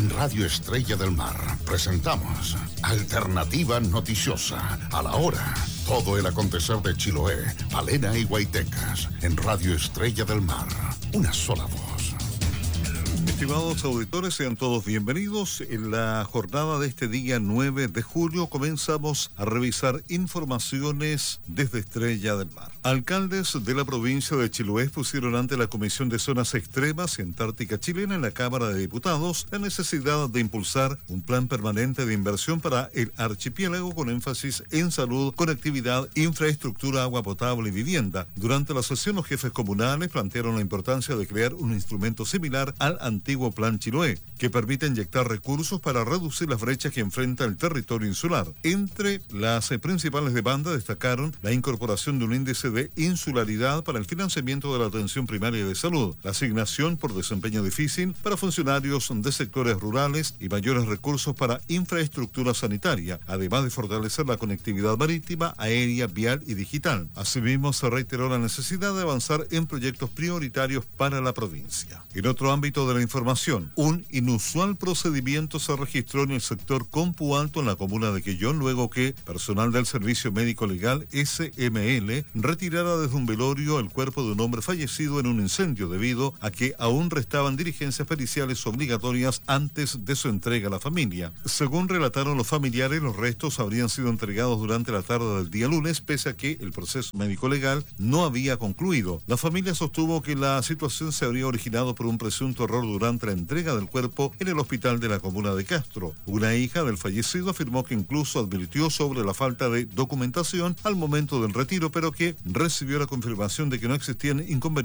Radio Estrella del Mar presentamos Alternativa Noticiosa. A la hora, todo el acontecer de Chiloé, Palena y Guaitecas. En Radio Estrella del Mar, una sola voz. Estimados auditores, sean todos bienvenidos. En la jornada de este día 9 de julio comenzamos a revisar informaciones desde Estrella del Mar. Alcaldes de la provincia de Chiloé pusieron ante la Comisión de Zonas Extremas y Antártica Chilena en la Cámara de Diputados la necesidad de impulsar un plan permanente de inversión para el archipiélago con énfasis en salud, conectividad, infraestructura, agua potable y vivienda. Durante la sesión, los jefes comunales plantearon la importancia de crear un instrumento similar al antiguo Plan Chiloé, que permite inyectar recursos para reducir las brechas que enfrenta el territorio insular. Entre las principales demandas destacaron la incorporación de un índice de insularidad para el financiamiento de la atención primaria de salud, la asignación por desempeño difícil para funcionarios de sectores rurales y mayores recursos para infraestructura sanitaria, además de fortalecer la conectividad marítima, aérea, vial y digital. Asimismo, se reiteró la necesidad de avanzar en proyectos prioritarios para la provincia. En otro ámbito de la información, un inusual procedimiento se registró en el sector Compu Alto en la comuna de Quellón luego que personal del Servicio Médico Legal SML retirara desde un velorio el cuerpo de un hombre fallecido en un incendio debido a que aún restaban diligencias periciales obligatorias antes de su entrega a la familia. Según relataron los familiares, los restos habrían sido entregados durante la tarde del día lunes pese a que el proceso médico legal no había concluido. La familia sostuvo que la situación se habría originado por un presunto error durante la entrega del cuerpo en el hospital de la comuna de Castro. Una hija del fallecido afirmó que incluso advirtió sobre la falta de documentación al momento del retiro, pero que recibió la confirmación de que no existían inconvenientes